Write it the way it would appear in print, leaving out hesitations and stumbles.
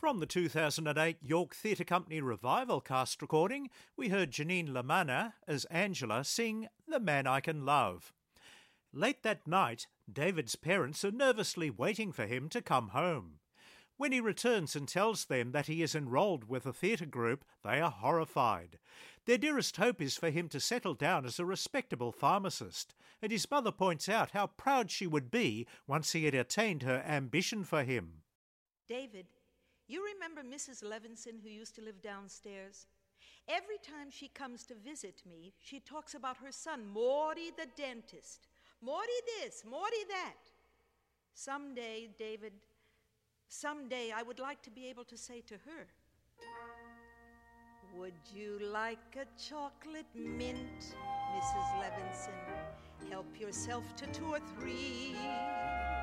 From the 2008 York Theatre Company revival cast recording, we heard Janine Lamanna as Angela sing The Man I Can Love. Late that night, David's parents are nervously waiting for him to come home. When he returns and tells them that he is enrolled with a theatre group, they are horrified. Their dearest hope is for him to settle down as a respectable pharmacist, and his mother points out how proud she would be once he had attained her ambition for him. David, you remember Mrs. Levinson who used to live downstairs? Every time she comes to visit me, she talks about her son, Morty the dentist. Morty this, Morty that. Someday, David, someday I would like to be able to say to her, "Would you like a chocolate mint, Mrs. Levinson? Help yourself to 2 or 3.